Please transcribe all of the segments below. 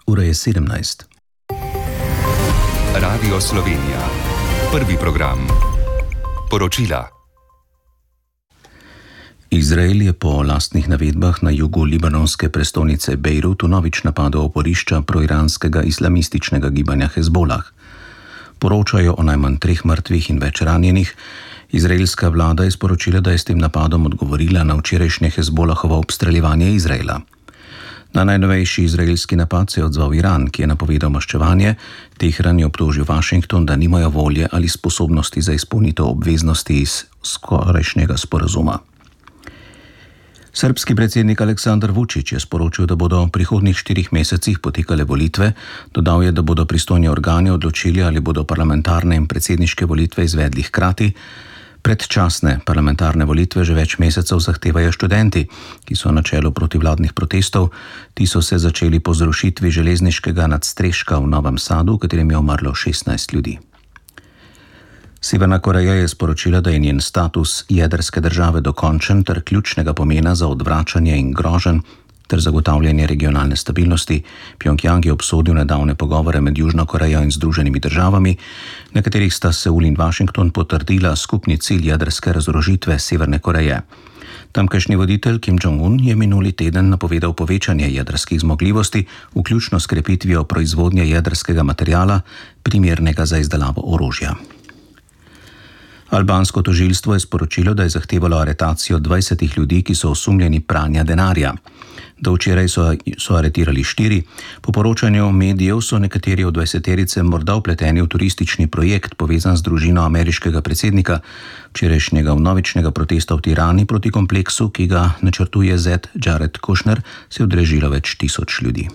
Ura je 17. Radio Slovenija. Prvi program. Poročila. Izrael je po lastnih navedbah na jugu libanonske prestolnice Bejrut vnovič napadel oporišča proiranskega islamističnega gibanja Hezbolah. Poročajo o najmanj 3 mrtvih in več ranjenih. Izraelska vlada je sporočila, da je s tem napadom odgovorila na včerajšnje Hezbolahovo obstreljevanje Izraela. Na najnovejši izraelski napad se je odzval Iran, ki je napovedal maščevanje. Tehran je obtožil Washington, da nimajo volje ali sposobnosti za izpolnitev obveznosti iz skorajšnjega sporazuma. Srbski predsednik Aleksandar Vučić je sporočil, da bodo v prihodnjih 4 mesecih potekale volitve. Dodal je, da bodo pristojni organi odločili, ali bodo parlamentarne in predsedniške volitve izvedli hkrati. Predčasne parlamentarne volitve že več mesecev zahtevajo študenti, ki so na čelu protivladnih protestov. Ti so se začeli po zrušitvi železniškega nadstreška v Novem Sadu, v katerem je umrlo 16 ljudi. Severna Koreja je sporočila, da je njen status jedrske države dokončen ter ključnega pomena za odvračanje in groženj ter zagotavljanje regionalne stabilnosti. Pjongjang je obsodil nedavne pogovore med Južno Korejo in Združenimi državami, na katerih sta Seul in Washington potrdila skupni cilj jedrske razorožitve Severne Koreje. Tamkajšnji voditelj Kim Jong-un je minuli teden napovedal povečanje jedrskih zmogljivosti, vključno s krepitvijo proizvodnje jedrskega materiala, primernega za izdelavo orožja. Albansko tožilstvo je sporočilo, da je zahtevalo aretacijo 20 ljudi, ki so osumljeni pranja denarja. Do včeraj so aretirali 4. Po poročanju medijev so nekateri od 20-terice morda vpleteni v turistični projekt, povezan z družino ameriškega predsednika. Včerajšnjega vnovičnega protesta v Tirani proti kompleksu, ki ga načrtuje zet Jared Kushner, se je udeležilo več tisoč ljudi.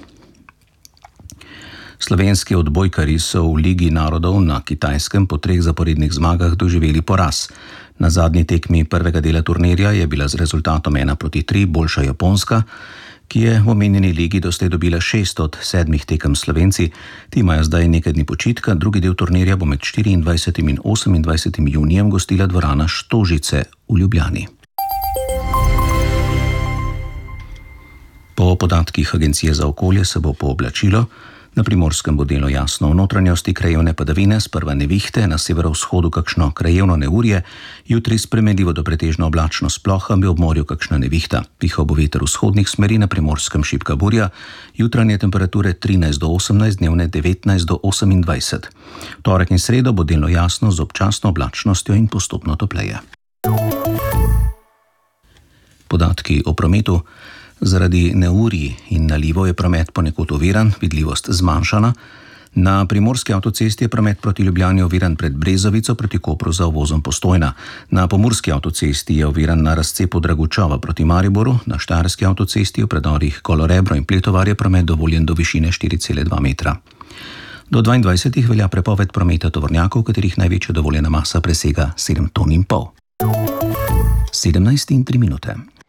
Slovenski odbojkarji so v Ligi narodov na Kitajskem po 3 zaporednih zmagah doživeli poraz. Na zadnji tekmi prvega dela turnirja je bila z rezultatom 1-3 boljša Japonska, ki je v omenjeni ligi doslej dobila 6 od 7 tekem Slovenci. Ti imajo zdaj nekaj dni počitka, drugi del turnirja bo med 24. in 28. junijem gostila dvorana Štožice v Ljubljani. Po podatkih Agencije za okolje se bo pooblačilo. Na Primorskem bo delno jasno, v notranjosti krajevne padavine, sprva nevihte, na severovzhodu kakšno krajevno neurje, jutri spremenljivo do pretežno oblačno s plohami, ob morju kakšna nevihta. Pihal bo veter vzhodnih smeri, na Primorskem šibka burja, jutranje temperature 13 do 18, dnevne 19 do 28. V torek in sredo bo delno jasno z občasno oblačnostjo in postopno topleje. Podatki o prometu. Zaradi neurij in nalivov je promet ponekod oviran, vidljivost zmanjšana. Na Primorski avtocesti je promet proti Ljubljani oviran pred Brezovico, proti Kopru za uvozom Postojna. Na Pomurski avtocesti je oviran na razcepu Dragučova proti Mariboru, na Štajerski avtocesti v predorih Kolorebro in Pletovar je promet dovoljen do višine 4,2 metra. Do 22. velja prepoved prometa tovornjakov, katerih največja dovoljena masa presega 7,5 ton. 17:03.